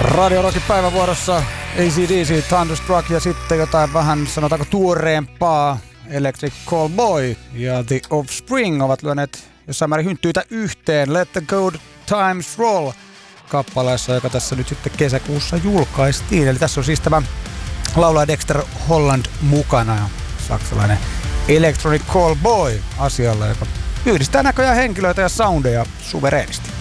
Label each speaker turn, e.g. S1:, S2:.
S1: Radio Rockin päivävuorossa AC/DC, Thunderstruck ja sitten jotain vähän sanotaanko tuoreempaa. Electric Callboy ja The Offspring ovat lyöneet jossain määrin hynttyitä yhteen Let the Good Times Roll kappaleessa, joka tässä nyt sitten kesäkuussa julkaistiin. Eli tässä on siis tämä laulaja Dexter Holland mukana ja saksalainen Electronic Callboy asialla, joka yhdistää näköjään henkilöitä ja soundeja suvereenisti.